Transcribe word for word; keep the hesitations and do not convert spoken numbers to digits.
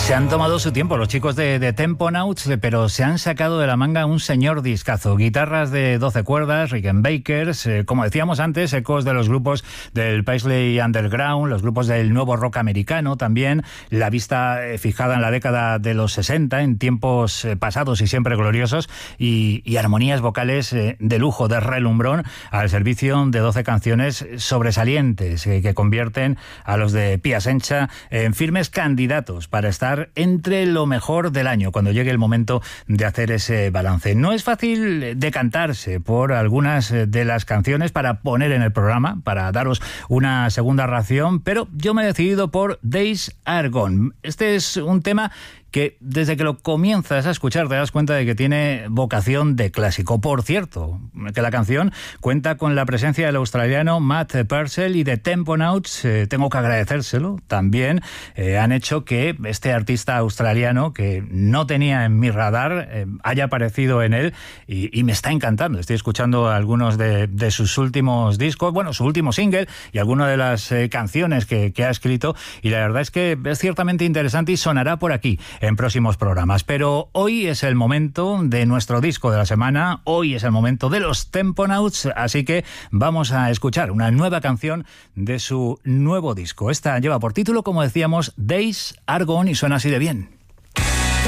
Se han tomado su tiempo los chicos de, de Temponauts, pero se han sacado de la manga un señor discazo. Guitarras de doce cuerdas, Rickenbackers, eh, como decíamos antes, ecos de los grupos del Paisley Underground, los grupos del nuevo rock americano también, la vista eh, fijada en la década de los sesenta, en tiempos eh, pasados y siempre gloriosos, y, y armonías vocales eh, de lujo, de relumbrón, al servicio de doce canciones sobresalientes eh, que convierten a los de Piacenza en firmes candidatos para estar entre lo mejor del año, cuando llegue el momento de hacer ese balance. No es fácil decantarse por algunas de las canciones para poner en el programa, para daros una segunda ración, pero yo me he decidido por Days Are Gone. Este es un tema que desde que lo comienzas a escuchar te das cuenta de que tiene vocación de clásico. Por cierto, que la canción cuenta con la presencia del australiano Matt Purcell y de Temponauts. Eh, tengo que agradecérselo también. Eh, han hecho que este artista australiano, que no tenía en mi radar, eh, haya aparecido en él y, y me está encantando. Estoy escuchando algunos de, de sus últimos discos, bueno, su último single y algunas de las eh, canciones que, que ha escrito, y la verdad es que es ciertamente interesante y sonará por aquí en próximos programas. Pero hoy es el momento de nuestro disco de la semana, hoy es el momento de los Temponauts, así que vamos a escuchar una nueva canción de su nuevo disco. Esta lleva por título, como decíamos, Days Are Gone, y suena así de bien.